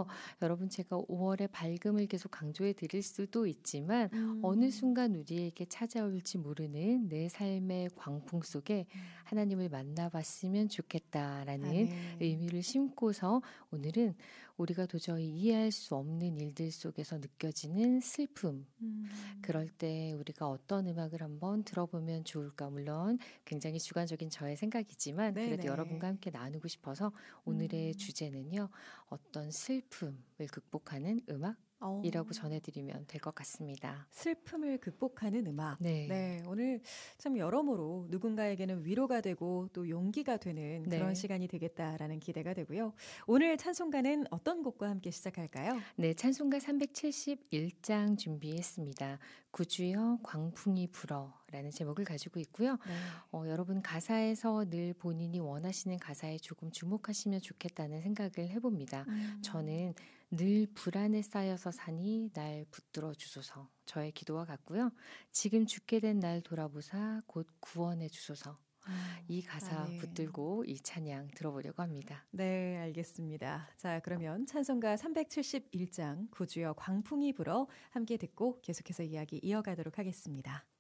그래서 여러분 제가 5월의 밝음을 계속 강조해 드릴 수도 있지만 어느 순간 우리에게 찾아올지 모르는 내 삶의 광풍 속에 하나님을 만나봤으면 좋겠다라는 의미를 심고서 오늘은 우리가 도저히 이해할 수 없는 일들 속에서 느껴지는 슬픔, 그럴 때 우리가 어떤 음악을 한번 들어보면 좋을까. 물론 굉장히 주관적인 저의 생각이지만 그래도 여러분과 함께 나누고 싶어서 오늘의 주제는요. 어떤 슬픔을 극복하는 음악? 이라고 전해드리면 될 것 같습니다. 슬픔을 극복하는 음악. 네, 오늘 참 여러모로 누군가에게는 위로가 되고 또 용기가 되는 그런 시간이 되겠다라는 기대가 되고요. 오늘 찬송가는 어떤 곡과 함께 시작할까요? 네, 찬송가 371장 준비했습니다. 구주여 광풍이 불어 라는 제목을 가지고 있고요. 여러분 가사에서 늘 본인이 원하시는 가사에 조금 주목하시면 좋겠다는 생각을 해봅니다. 저는 늘 불안에 쌓여서 사니 날 붙들어 주소서. 저의 기도와 같고요. 지금 죽게 된 날 돌아보사 곧 구원해 주소서. 이 가사 붙들고 이 찬양 들어보려고 합니다. 네, 알겠습니다. 자, 그러면 찬송가 371장 구주여 광풍이 불어 함께 듣고 계속해서 이야기 이어가도록 하겠습니다.